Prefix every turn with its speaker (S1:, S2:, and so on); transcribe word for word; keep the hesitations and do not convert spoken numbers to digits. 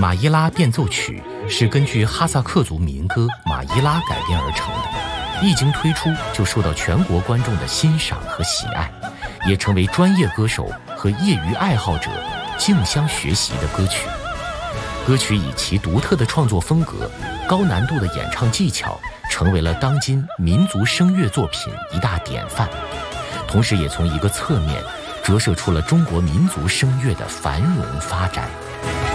S1: 马伊拉变奏曲是根据哈萨克族民歌马伊拉改编而成的，一经推出就受到全国观众的欣赏和喜爱，也成为专业歌手和业余爱好者竞相学习的歌曲。歌曲以其独特的创作风格、高难度的演唱技巧，成为了当今民族声乐作品一大典范，同时也从一个侧面折射出了中国民族声乐的繁荣发展。